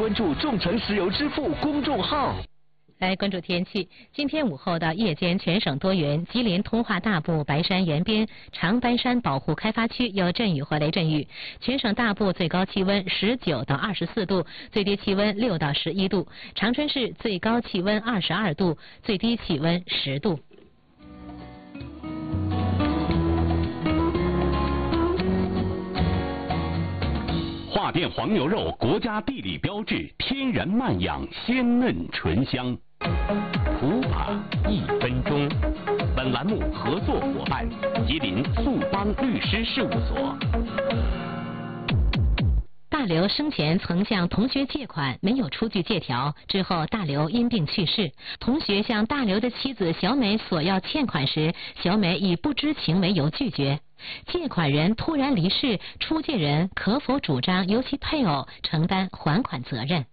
关注众诚石油支付公众号。 来关注天气，今天午后到夜间全省多云，吉林通化大部、白山沿边、长白山保护开发区有阵雨或雷阵雨。全省大部最高气温19到24度，最低气温6到11度。长春市最高气温22度，最低气温10度。 华甸黄牛肉国家地理标志，天然慢养，鲜嫩醇香。普法1分钟。本栏目合作伙伴：吉林速邦律师事务所。 大刘生前曾向同学借款，没有出具借条。之后，大刘因病去世。同学向大刘的妻子小美索要欠款时，小美以不知情为由拒绝。借款人突然离世，出借人可否主张由其配偶承担还款责任？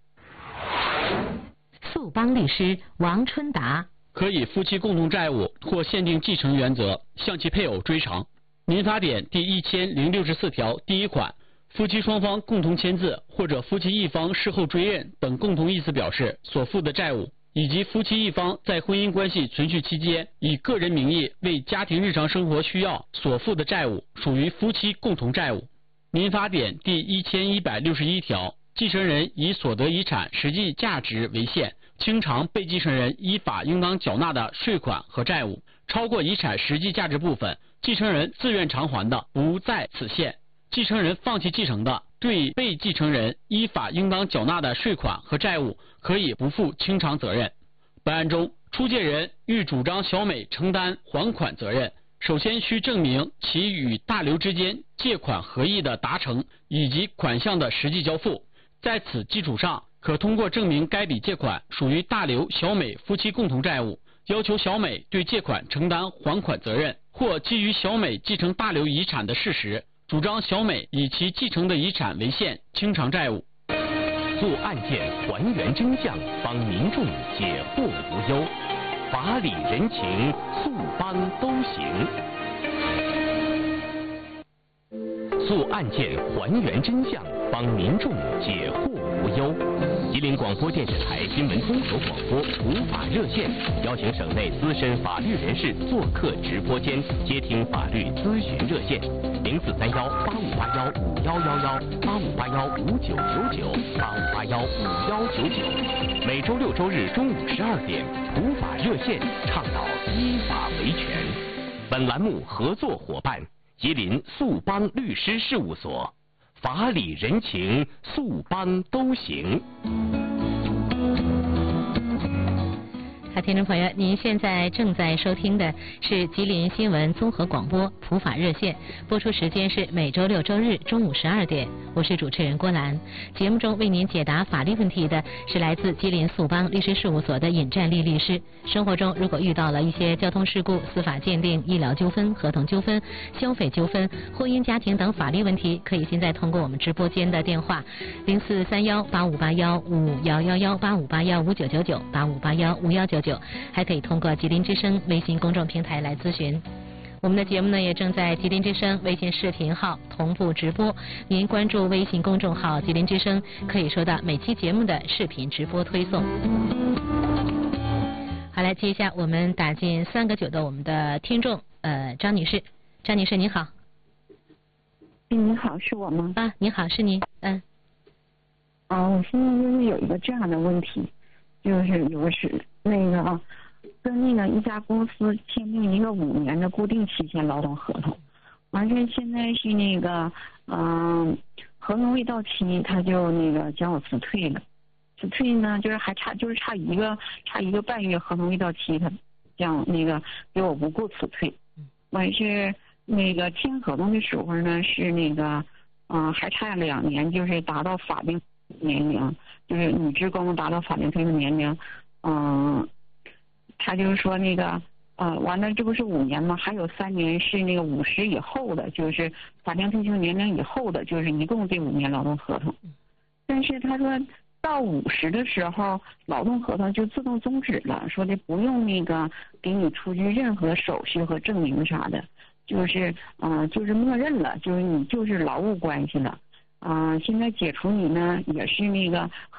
速邦律师王春达： 可以夫妻共同债务或限定继承原则向其配偶追偿。民法典第1064条第1款，夫妻双方共同签字或者夫妻一方事后追认等共同意思表示所负的债务，以及夫妻一方在婚姻关系存续期间以个人名义为家庭日常生活需要所负的债务，属于夫妻共同债务。民法典第1161条，继承人以所得遗产实际价值为限，清偿被继承人依法应当缴纳的税款和债务，超过遗产实际价值部分，继承人自愿偿还的，不在此限。继承人放弃继承的，对被继承人依法应当缴纳的税款和债务，可以不负清偿责任。本案中，出借人欲主张小美承担还款责任，首先需证明其与大刘之间借款合意的达成以及款项的实际交付。在此基础上，可通过证明该笔借款属于大刘、小美夫妻共同债务，要求小美对借款承担还款责任，或基于小美继承大刘遗产的事实，主张小美以其继承的遗产为限清偿债务。 做案件还原真相，帮民众解惑无忧，法理人情，速帮都行。做案件还原真相，帮民众解惑无忧。吉林广播电视台新闻综合广播普法热线邀请省内资深法律人士做客直播间，接听法律咨询热线：0431-8581-5511、8581-5999、8581-5199。每周6周日中午12点，普法热线倡导依法维权。本栏目合作伙伴：吉林速邦律师事务所。法理人情，速帮都行。 好，听众朋友，您现在正在收听的是吉林新闻综合广播普法热线，播出时间是每周6周日中午12点，我是主持人郭兰。节目中为您解答法律问题的是来自吉林速邦律师事务所的尹占利律师。生活中如果遇到了一些交通事故、司法鉴定、医疗纠纷、合同纠纷、消费纠纷、婚姻家庭等法律问题，可以现在通过我们直播间的电话0431-8581-5511、8581-5999、8581-5199，还可以通过吉林之声微信公众平台来咨询。我们的节目呢也正在吉林之声微信视频号同步直播，您关注微信公众号吉林之声，可以收到每期节目的视频直播推送。好，来接下我们打进3个9的我们的听众，张女士。张女士您好。 你好，是我吗？ 啊，你好，是您。 我现在就是有一个这样的问题，就是有个是跟一家公司签订一个5年的固定期限劳动合同，完事现在是合同未到期，他就将我辞退了。辞退呢，就是还差一个半月，合同未到期，他将给我无故辞退。完事签合同的时候呢，是还差2年，就是达到法定年龄，就是女职工达到法定退休年龄。他就是说完了，这不是5年吗？还有3年是50以后的，就是法定退休年龄以后的，就是一共这5年劳动合同。但是他说到50的时候，劳动合同就自动终止了，说的不用给你出具任何手续和证明啥的，就是默认了，就是你就是劳务关系了。现在解除你呢，也是